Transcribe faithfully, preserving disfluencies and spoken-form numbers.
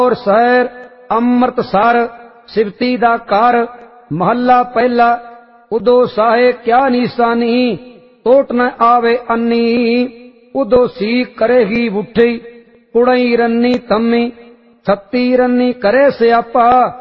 और शहर अमृतसर सिवती दा कर महला पहला उदो साहे क्या निशानी टोट न आवे अन्नी उदो सी करेगी बुठी कुड़ई रन्नी तम्मी छत्ती रन्नी करे स्यापा